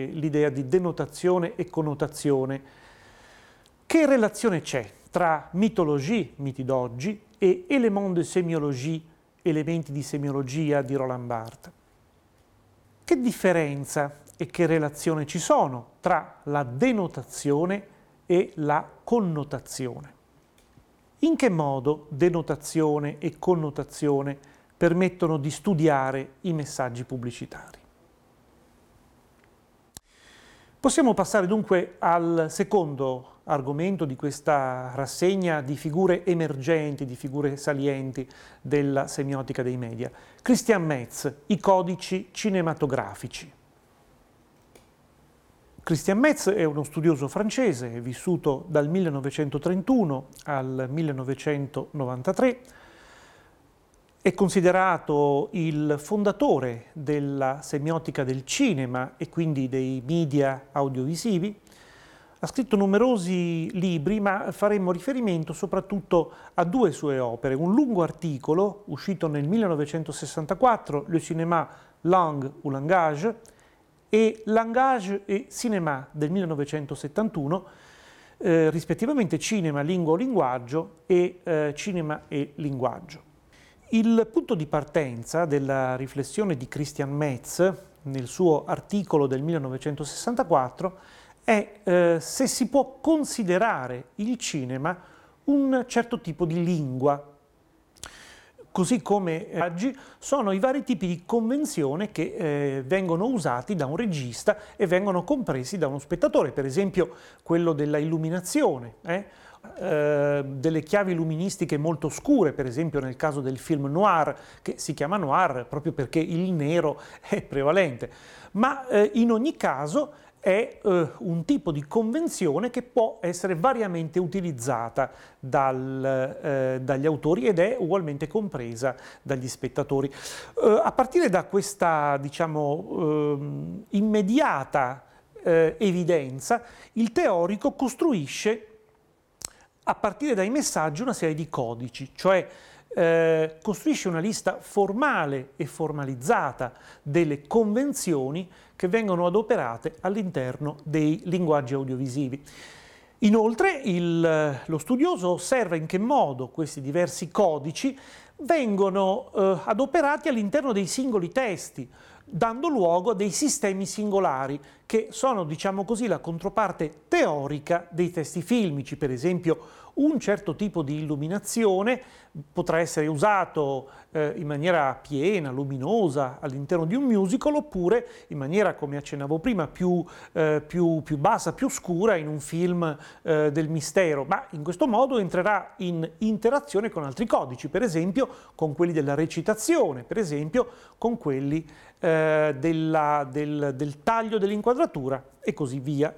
l'idea di denotazione e connotazione. Che relazione c'è tra mythologie, miti d'oggi, e éléments de sémiologie, elementi di semiologia di Roland Barthes? Che differenza e che relazione ci sono tra la denotazione e la connotazione? In che modo denotazione e connotazione permettono di studiare i messaggi pubblicitari? Possiamo passare dunque al secondo argomento di questa rassegna di figure emergenti, di figure salienti della semiotica dei media. Christian Metz, i codici cinematografici. Christian Metz è uno studioso francese, è vissuto dal 1931 al 1993, è considerato il fondatore della semiotica del cinema e quindi dei media audiovisivi. Ha scritto numerosi libri, ma faremo riferimento soprattutto a due sue opere. Un lungo articolo uscito nel 1964, Le cinéma, langue ou langage, e Langage et cinéma del 1971, rispettivamente cinema, lingua o linguaggio e cinema e linguaggio. Il punto di partenza della riflessione di Christian Metz nel suo articolo del 1964 è se si può considerare il cinema un certo tipo di lingua, così come oggi sono i vari tipi di convenzione che vengono usati da un regista e vengono compresi da uno spettatore, per esempio quello della illuminazione, delle chiavi luministiche molto scure, per esempio nel caso del film noir, che si chiama noir proprio perché il nero è prevalente, ma in ogni caso è un tipo di convenzione che può essere variamente utilizzata dagli autori ed è ugualmente compresa dagli spettatori. A partire da questa, diciamo, immediata evidenza, il teorico costruisce a partire dai messaggi una serie di codici, cioè costruisce una lista formale e formalizzata delle convenzioni che vengono adoperate all'interno dei linguaggi audiovisivi. Inoltre lo studioso osserva in che modo questi diversi codici vengono adoperati all'interno dei singoli testi, dando luogo a dei sistemi singolari che sono, diciamo così, la controparte teorica dei testi filmici. Per esempio, un certo tipo di illuminazione potrà essere usato in maniera piena, luminosa all'interno di un musical, oppure in maniera, come accennavo prima, più bassa, più scura in un film del mistero, ma in questo modo entrerà in interazione con altri codici, per esempio con quelli della recitazione, per esempio con quelli del taglio dell'inquadratura e così via